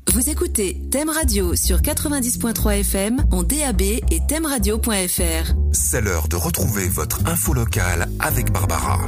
Vous écoutez Thème Radio sur 90.3 FM en DAB et thèmeradio.fr. C'est l'heure de retrouver votre info locale avec Barbara.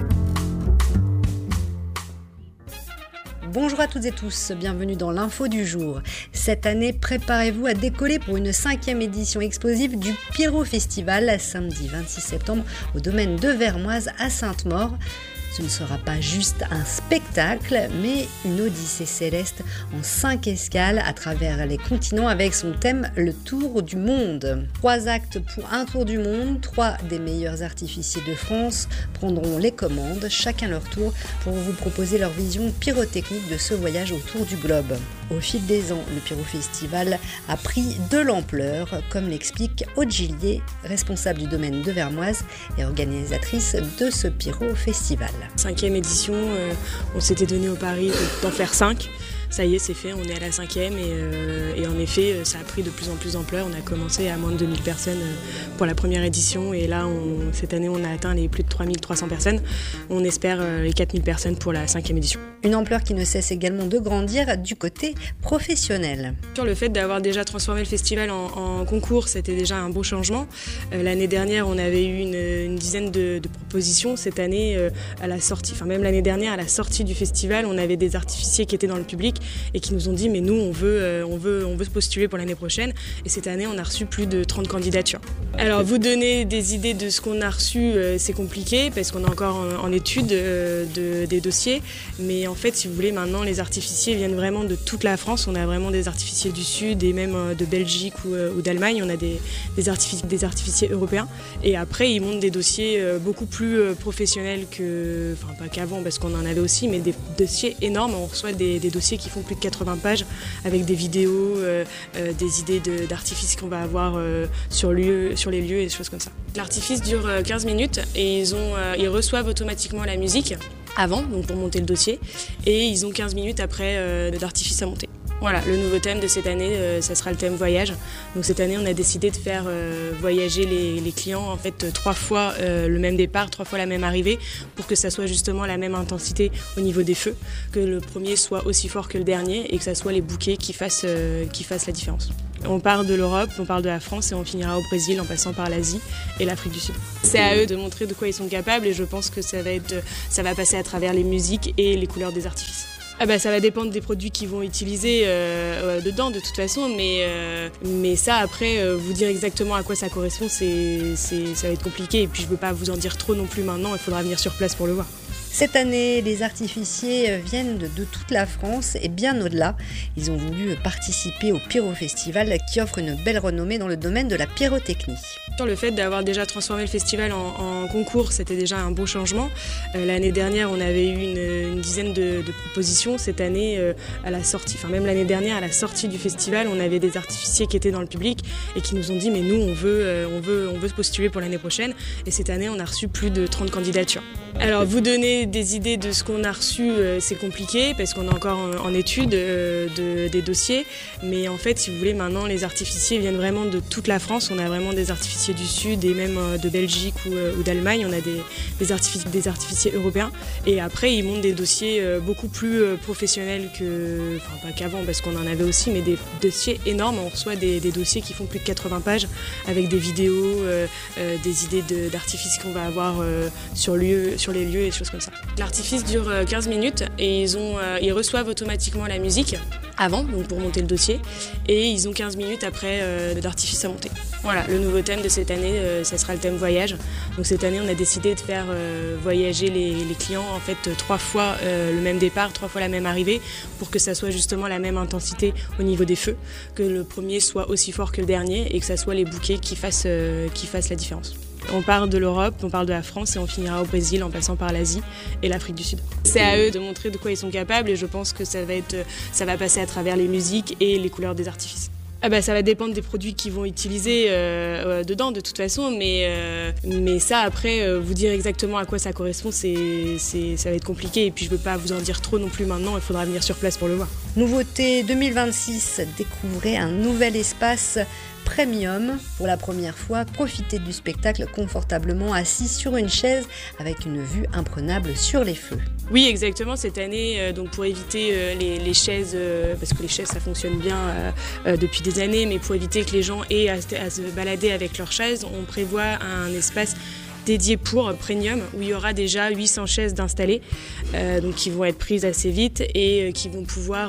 Bonjour à toutes et tous, bienvenue dans l'info du jour. Cette année, préparez-vous à décoller pour une 5e édition explosive du Pyro Festival, samedi 26 septembre au domaine de Vermoise à Sainte-Maure. Ce ne sera pas juste un spectacle, mais une odyssée céleste en 5 escales à travers les continents avec son thème « Le Tour du Monde ». 3 actes pour un tour du monde, 3 des meilleurs artificiers de France prendront les commandes, chacun leur tour, pour vous proposer leur vision pyrotechnique de ce voyage autour du globe. Au fil des ans, le Pyro Festival a pris de l'ampleur, comme l'explique Aude Gillier, responsable du domaine de Vermoise et organisatrice de ce Pyro Festival. 5e édition, on s'était donné au pari d'en faire 5. Ça y est, c'est fait, on est à la 5e et en effet, ça a pris de plus en plus d'ampleur. On a commencé à moins de 2000 personnes pour la première édition et là, cette année, on a atteint les plus de 3300 personnes. On espère les 4000 personnes pour la 5e édition. Une ampleur qui ne cesse également de grandir du côté professionnel. Sur le fait d'avoir déjà transformé le festival en concours, c'était déjà un beau changement. L'année dernière, on avait eu une dizaine de propositions. Cette année, à la sortie, enfin même l'année dernière, à la sortie du festival, on avait des artificiers qui étaient dans le public et qui nous ont dit mais nous on veut se postuler pour l'année prochaine et cette année on a reçu plus de 30 candidatures. Alors vous donner des idées de ce qu'on a reçu, c'est compliqué parce qu'on est encore en étude des dossiers, mais en fait si vous voulez maintenant les artificiers viennent vraiment de toute la France. On a vraiment des artificiers du Sud et même de Belgique ou d'Allemagne. On a des artificiers européens et après ils montent des dossiers beaucoup plus professionnels que, enfin pas qu'avant parce qu'on en avait aussi, mais des dossiers énormes. On reçoit des dossiers qui font plus de 80 pages avec des vidéos, des idées d'artifices qu'on va avoir sur les lieux et des choses comme ça. L'artifice dure 15 minutes et ils reçoivent automatiquement la musique avant, donc pour monter le dossier, et ils ont 15 minutes après d'artifice à monter. Voilà, le nouveau thème de cette année, ça sera le thème voyage. Donc cette année, on a décidé de faire voyager les clients en fait 3 fois le même départ, 3 fois la même arrivée, pour que ça soit justement la même intensité au niveau des feux, que le premier soit aussi fort que le dernier et que ça soit les bouquets qui fassent la différence. On part de l'Europe, on part de la France et on finira au Brésil en passant par l'Asie et l'Afrique du Sud. C'est à eux de montrer de quoi ils sont capables et je pense que ça va passer à travers les musiques et les couleurs des artifices. Ça va dépendre des produits qu'ils vont utiliser dedans de toute façon, mais ça après, vous dire exactement à quoi ça correspond, ça va être compliqué et puis je ne peux pas vous en dire trop non plus maintenant, il faudra venir sur place pour le voir. Cette année, les artificiers viennent de toute la France et bien au-delà. Ils ont voulu participer au Pyro Festival qui offre une belle renommée dans le domaine de la pyrotechnie. Sur le fait d'avoir déjà transformé le festival en concours, c'était déjà un beau changement. L'année dernière, on avait eu une dizaine de propositions. Cette année, à la sortie, enfin même l'année dernière, à la sortie du festival, on avait des artificiers qui étaient dans le public et qui nous ont dit mais nous on veut se postuler pour l'année prochaine. Et cette année, on a reçu plus de 30 candidatures. Alors vous donner des idées de ce qu'on a reçu, c'est compliqué parce qu'on est encore en étude des dossiers, mais en fait si vous voulez maintenant les artificiers viennent vraiment de toute la France. On a vraiment des artificiers du Sud et même de Belgique ou d'Allemagne. On a des artificiers européens et après ils montent des dossiers beaucoup plus professionnels que, enfin pas qu'avant parce qu'on en avait aussi, mais des dossiers énormes. On reçoit des dossiers qui font plus de 80 pages avec des vidéos, des idées d'artifices qu'on va avoir sur les lieux et des choses comme ça. L'artifice dure 15 minutes et ils reçoivent automatiquement la musique avant, donc pour monter le dossier, et ils ont 15 minutes après d'artifice à monter. Voilà, le nouveau thème de cette année, ça sera le thème voyage. Donc cette année, on a décidé de faire voyager les clients en fait 3 fois le même départ, 3 fois la même arrivée, pour que ça soit justement la même intensité au niveau des feux, que le premier soit aussi fort que le dernier et que ça soit les bouquets qui fassent la différence. On part de l'Europe, on part de la France et on finira au Brésil en passant par l'Asie et l'Afrique du Sud. C'est à eux de montrer de quoi ils sont capables et je pense que ça va passer à travers les musiques et les couleurs des artifices. Ça va dépendre des produits qu'ils vont utiliser dedans de toute façon, mais ça après, vous dire exactement à quoi ça correspond, ça va être compliqué et puis je ne peux pas vous en dire trop non plus maintenant, il faudra venir sur place pour le voir. Nouveauté 2026, découvrez un nouvel espace premium. Pour la première fois, profitez du spectacle confortablement assis sur une chaise avec une vue imprenable sur les feux. Oui, exactement. Cette année, donc pour éviter les chaises, parce que les chaises ça fonctionne bien depuis des années, mais pour éviter que les gens aient à se balader avec leurs chaises, on prévoit un espace dédié pour Premium où il y aura déjà 800 chaises d'installées donc qui vont être prises assez vite et qui vont pouvoir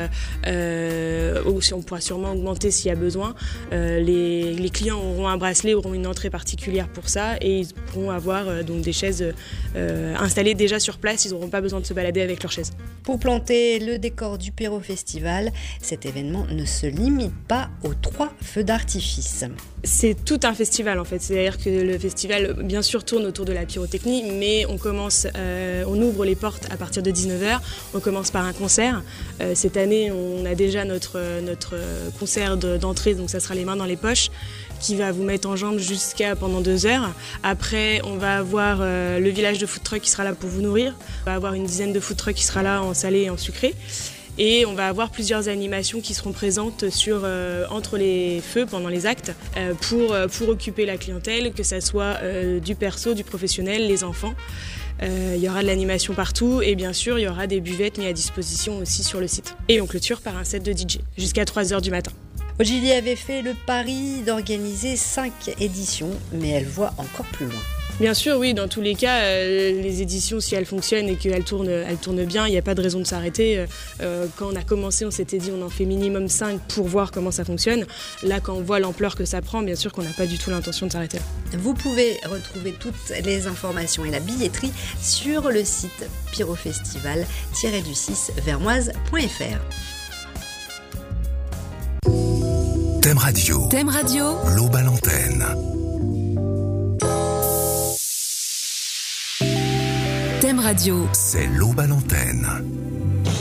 on pourra sûrement augmenter s'il y a besoin. Les clients auront un bracelet, auront une entrée particulière pour ça et ils pourront avoir donc des chaises installées déjà sur place, ils n'auront pas besoin de se balader avec leurs chaises. Pour planter le décor du Pyro Festival, cet événement ne se limite pas aux 3 feux d'artifice. C'est tout un festival en fait, c'est-à-dire que le festival bien sûr tourne autour de la pyrotechnie, mais on ouvre les portes à partir de 19h, on commence par un concert. Cette année on a déjà notre concert d'entrée, donc ça sera les mains dans les poches, qui va vous mettre en jambes jusqu'à pendant 2 heures. Après on va avoir le village de food truck qui sera là pour vous nourrir, on va avoir une dizaine de food trucks qui sera là en salé et en sucré. Et on va avoir plusieurs animations qui seront présentes entre les feux pendant les actes pour occuper la clientèle, que ça soit du perso, du professionnel, les enfants. Il y aura de l'animation partout et bien sûr il y aura des buvettes mises à disposition aussi sur le site. Et on clôture par un set de DJ jusqu'à 3h du matin. Odile avait fait le pari d'organiser 5 éditions, mais elle voit encore plus loin. Bien sûr, oui, dans tous les cas, les éditions, si elles fonctionnent et qu'elles tournent bien, il n'y a pas de raison de s'arrêter. Quand on a commencé, on s'était dit on en fait minimum 5 pour voir comment ça fonctionne. Là, quand on voit l'ampleur que ça prend, bien sûr qu'on n'a pas du tout l'intention de s'arrêter. Vous pouvez retrouver toutes les informations et la billetterie sur le site pyrofestival-du6vermoise.fr. Thème Radio. Thème Radio. L'aube à l'antenne. Thème Radio. C'est l'aube à l'antenne.